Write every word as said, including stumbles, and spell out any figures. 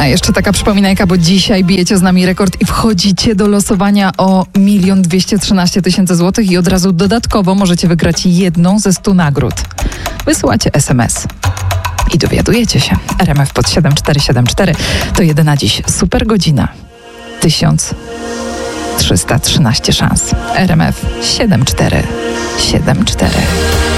A jeszcze taka przypominajka, bo dzisiaj bijecie z nami rekord i wchodzicie do losowania o milion dwieście trzynaście tysięcy złotych i od razu dodatkowo możecie wygrać jedną ze stu nagród. Wysyłacie es em es i dowiadujecie się. R M F pod siedem cztery siedem cztery to jedyna dziś super godzina. tysiąc trzysta trzynaście szans. R M F siedem cztery siedem cztery.